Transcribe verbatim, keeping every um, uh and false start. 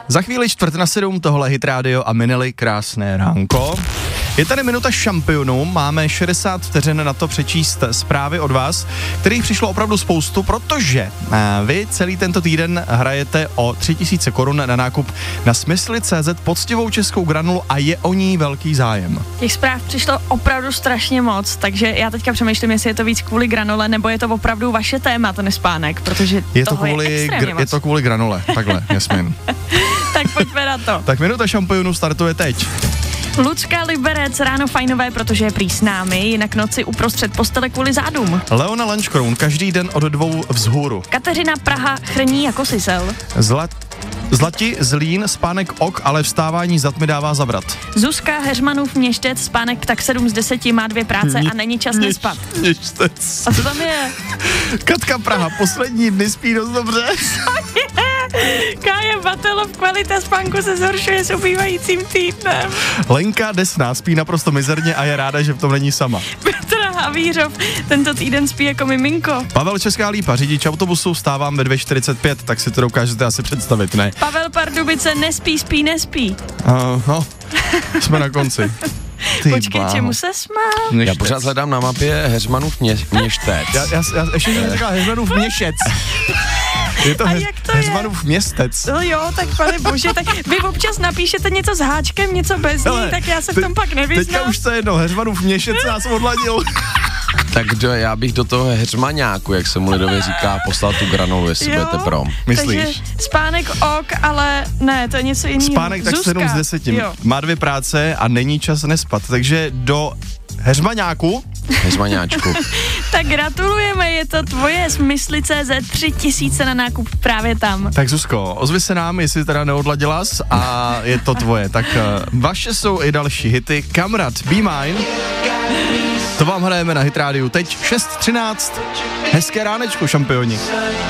Za chvíli čtvrt na sedm, tohle Hit Radio a Minely, krásné ránko. Je tady minuta šampionů, máme šedesát vteřin na to přečíst zprávy od vás, kterých přišlo opravdu spoustu, protože vy celý tento týden hrajete o tři tisíce korun na nákup na smysly tečka cé zet poctivou českou granulu a je o ní velký zájem. Těch zpráv přišlo opravdu strašně moc, takže já teďka přemýšlím, jestli je to víc kvůli granule, nebo je to opravdu vaše téma, ten spánek, protože je toho to kvůli, je extrémně gr- moc. Je to kvůli granule, takhle, Jasmin. Tak pojďme na to. Tak minuta šampionů startuje teď. Lucka Liberec, ráno fajnové, protože je prý s námi, jinak noci uprostřed postele kvůli zádům. Leona Lanškroun, každý den od dvou vzhůru. Kateřina Praha chrní jako sisel. Zlat, Zlati Zlín, spánek ok, ale vstávání zad mi dává zabrat. Zuzka Heřmanův Měštec, spánek tak sedm z deseti, má dvě práce a není čas nespat. Měštec. A co tam je? Katka Praha, poslední dny spí dost dobře. Kája Batelov, kvalita spánku se zhoršuje s ubývajícím týdnem. Lenka Desná spí naprosto mizerně a je ráda, že v tom není sama. Petra Havířov, tento týden spí jako miminko. Pavel Česká Lípa, řidič autobusu, vstávám ve dvě čtyřicet pět, tak si to dokážete asi představit, ne? Pavel Pardubice, nespí, spí, nespí. Uh, no, jsme na konci. Ty Počkej, bláho. čemu se smál? Já pořád hledám na mapě Heřmanův mě, Měštec. Já, já, já ještě jsem říkal Heřmanův Měšec. Je to A Heř, jak to je? Heřmanův Městec. No jo, tak pane bože, tak vy občas napíšete něco s háčkem, něco bez ní, Hele, tak já se v te- tom pak nevyznám. Teďka už to je jedno, Heřmanův Měšec nás odladil. Tak do, já bych do toho heřmaňáku, jak se mu lidově říká, poslal tu granulu, jestli Jo, budete pro. Myslíš? Takže spánek ok, ale ne, to je něco jiného. Spánek tak Zuzka, sedm z deseti. jo. Má dvě práce a není čas nespat, takže do Heřmaňáku. Heřmaňáčku. Tak gratulujeme, je to tvoje smysly tečka cé zet, tři tisíce na nákup právě tam. Tak Zuzko, ozvi se nám, jestli teda neodladila jsi a je to tvoje. Tak uh, vaše jsou i další hity. Kamrad, Be Mine. To vám hrajeme na Hit Rádiu teď šest třináct. Hezké ránečko, šampioni.